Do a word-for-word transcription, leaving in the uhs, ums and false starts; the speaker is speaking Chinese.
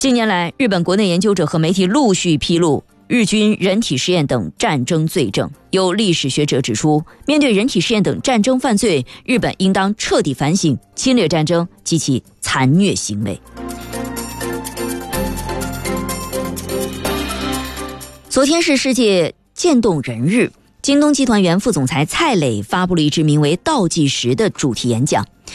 近年来，日本国内研究者和媒体陆续披露日军人体实验等战争罪证。有历史学者指出，面对人体实验等战争犯罪，日本应当彻底反省侵略战争及其残虐行为。昨天是世界渐冻人日，京东集团原副总裁蔡磊发布了一支名为倒计时的主题演讲。